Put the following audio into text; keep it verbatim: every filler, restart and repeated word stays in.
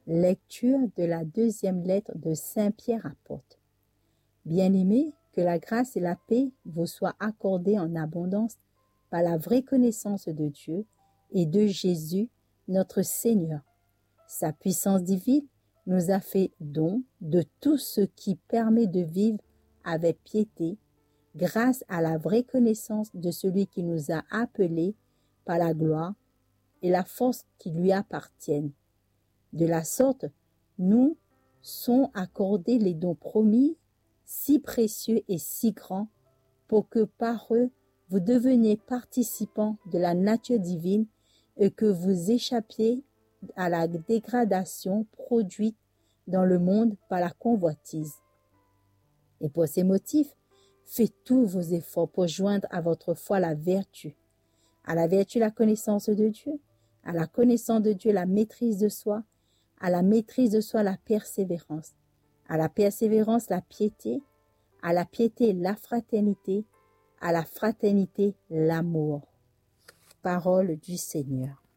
Lecture de la deuxième lettre de Saint Pierre apôtre. Bien-aimés, que la grâce et la paix vous soient accordées en abondance par la vraie connaissance de Dieu et de Jésus, notre Seigneur. Sa puissance divine nous a fait don de tout ce qui permet de vivre avec piété, grâce à la vraie connaissance de celui qui nous a appelés par la gloire et la force qui lui appartiennent. De la sorte, nous sont accordés les dons promis, si précieux et si grands, pour que par eux, vous deveniez participants de la nature divine et que vous échappiez à la dégradation produite dans le monde par la convoitise. Et pour ces motifs, faites tous vos efforts pour joindre à votre foi la vertu, à la vertu la connaissance de Dieu, à la connaissance de Dieu la maîtrise de soi, à la maîtrise de soi la persévérance, à la persévérance la piété, à la piété la fraternité, à la fraternité l'amour. Parole du Seigneur.